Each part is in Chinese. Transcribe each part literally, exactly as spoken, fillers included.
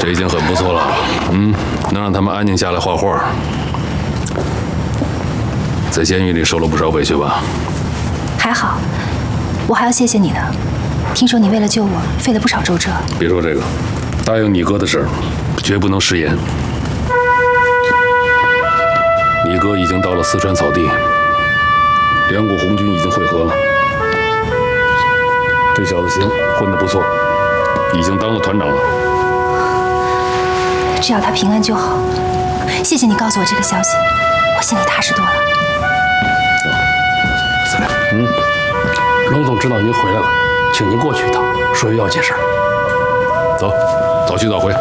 这已经很不错了。嗯，能让他们安静下来画画。在监狱里受了不少委屈吧？ 还好，我还要谢谢你呢。听说你为了救我费了不少周折。 别说这个，答应你哥的事儿，绝不能食言。你哥已经到了四川草地，两股红军已经会合了。这小子行，混得不错，已经当了团长了。 只要他平安就好。谢谢你告诉我这个消息，我心里踏实多了。 司令， 嗯， 龙总知道您回来了，请您过去一趟，说有要紧事儿。 走，早去早回。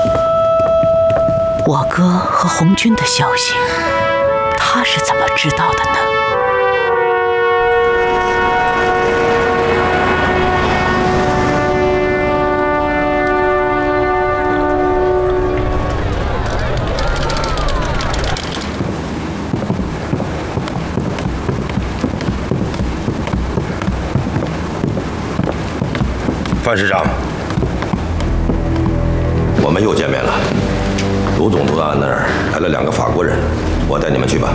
我哥和红军的消息，他是怎么知道的呢？ 范师长，我们又见面了。卢总督案那儿来了两个法国人，我带你们去吧。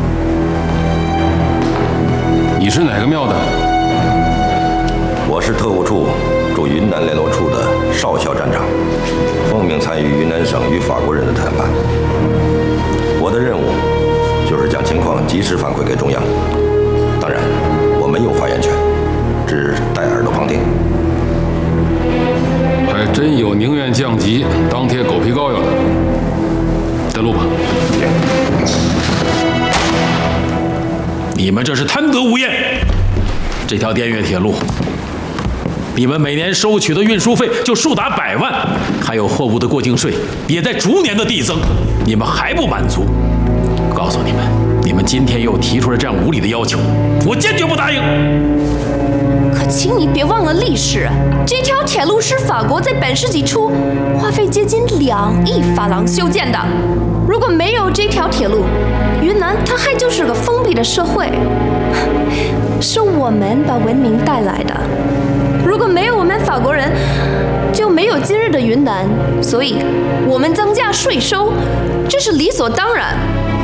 你是哪个庙的？ 我是特务处驻云南联络处的少校站长，奉命参与云南省与法国人的谈判。我的任务就是将情况及时反馈给中央。当然，我没有发言权，只戴耳朵旁听。 还真有宁愿降级当贴狗皮膏药的。带路吧。 你们这是贪得无厌。这条滇越铁路，你们每年收取的运输费就数达百万，还有货物的过境税也在逐年的递增，你们还不满足？告诉你们，你们今天又提出了这样无理的要求，我坚决不答应。 可请你别忘了历史，这条铁路是法国在本世纪初花费接近两亿法郎修建的。如果没有这条铁路，云南它还就是个封闭的社会。是我们把文明带来的，如果没有我们法国人，就没有今日的云南。所以，我们增加税收，这是理所当然。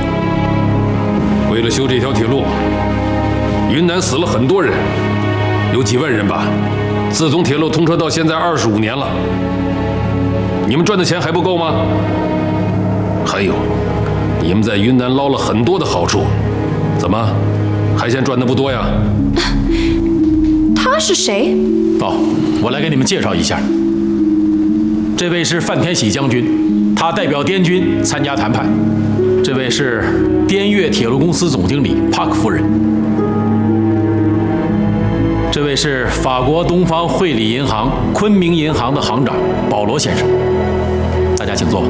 为了修这条铁路，云南死了很多人，有几万人吧。自从铁路通车到现在二十五年了，你们赚的钱还不够吗？还有，你们在云南捞了很多的好处，怎么还嫌赚的不多呀？ 他是谁？ 哦，我来给你们介绍一下，这位是范天喜将军，他代表滇军参加谈判。这位是滇越铁路公司总经理帕克夫人。这位是法国东方汇理银行昆明银行的行长保罗先生。大家请坐。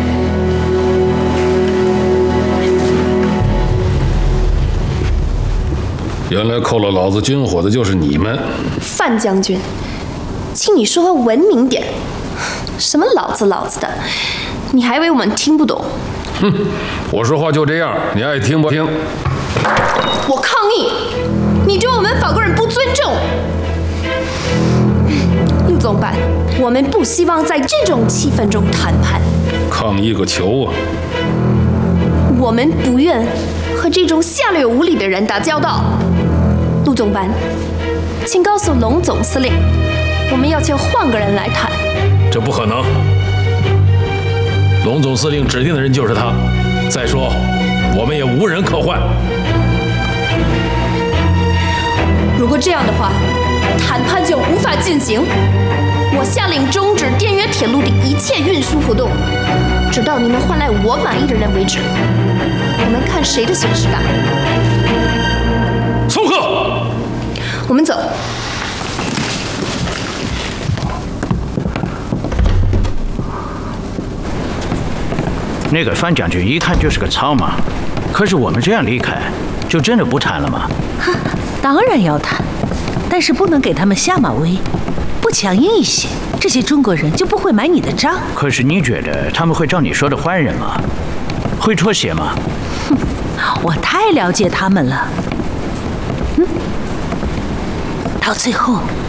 原来扣了老子军火的就是你们， 范将军，请你说话文明点。什么老子老子的，你还以为我们听不懂？ 哼，我说话就这样，你爱听不听？ 我抗议！你对我们法国人不尊重。陆总办，我们不希望在这种气氛中谈判。 抗议个球啊！ 我们不愿和这种下流无理的人打交道。陆总办，请告诉龙总司令，我们要求换个人来谈。 这不可能，龙总司令指定的人就是他。再说，我们也无人可换。 如果这样的话，谈判就无法进行。我下令终止滇越铁路的一切运输活动，直到你们换来我满意的人为止。我们看谁的损失大。 送客， 我们走。 那个范将军一看就是个草莽，可是我们这样离开，就真的不谈了吗？ 哼，当然要谈，但是不能给他们下马威，不强硬一些，这些中国人就不会买你的账。 可是你觉得他们会照你说的换人吗？会妥协吗？ 哼，我太了解他们了。嗯，到最后